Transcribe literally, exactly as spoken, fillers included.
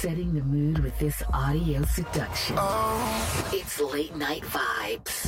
setting the mood with this audio seduction. Oh. It's Late Night Vibes.